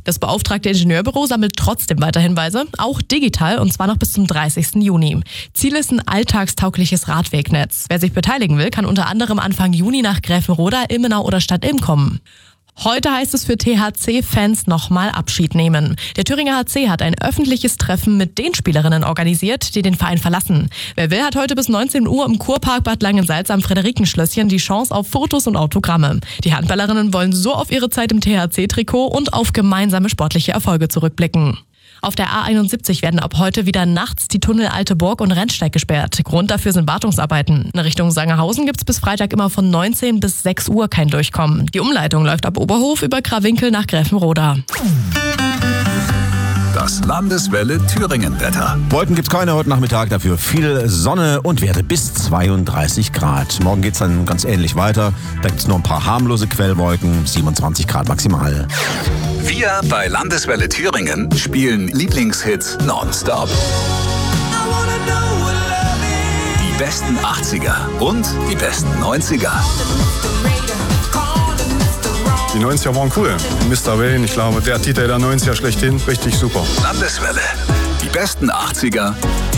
Das beauftragte Ingenieurbüro sammelt trotzdem weiter Hinweise, auch digital, und zwar noch bis zum 30. Juni. Ziel ist ein alltagstaugliches Radwegnetz. Wer sich beteiligen will, kann unter anderem Anfang Juni nach Gräfenroda, Ilmenau oder Stadt Ilm kommen. Heute heißt es für THC-Fans nochmal Abschied nehmen. Der Thüringer HC hat ein öffentliches Treffen mit den Spielerinnen organisiert, die den Verein verlassen. Wer will, hat heute bis 19 Uhr im Kurpark Bad Langensalza am Friederikenschlösschen die Chance auf Fotos und Autogramme. Die Handballerinnen wollen so auf ihre Zeit im THC-Trikot und auf gemeinsame sportliche Erfolge zurückblicken. Auf der A71 werden ab heute wieder nachts die Tunnel Alte Burg und Rennsteig gesperrt. Grund dafür sind Wartungsarbeiten. In Richtung Sangerhausen gibt's bis Freitag immer von 19 bis 6 Uhr kein Durchkommen. Die Umleitung läuft ab Oberhof über Krawinkel nach Gräfenroda. Das Landeswelle Thüringen-Wetter. Wolken gibt's keine heute Nachmittag, dafür viel Sonne und Werte bis 32 Grad. Morgen geht's dann ganz ähnlich weiter. Da gibt's nur ein paar harmlose Quellwolken, 27 Grad maximal. Wir bei Landeswelle Thüringen spielen Lieblingshits nonstop. Die besten 80er und die besten 90er. Die 90er waren cool. Mr. Wayne, ich glaube, der Titel der 90er schlechthin, richtig super. Landeswelle. Die besten 80er.